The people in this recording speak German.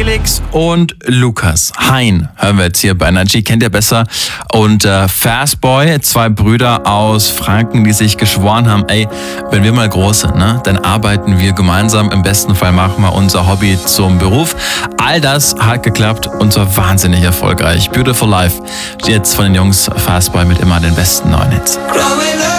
Felix und Lukas Hein hören wir jetzt hier bei Energy, kennt ihr besser. Und Fastboy, 2 Brüder aus Franken, die sich geschworen haben, ey, wenn wir mal groß sind, ne, dann arbeiten wir gemeinsam. Im besten Fall machen wir unser Hobby zum Beruf. All das hat geklappt und zwar wahnsinnig erfolgreich. Beautiful Life, jetzt von den Jungs Fastboy mit immer den besten neuen Hits.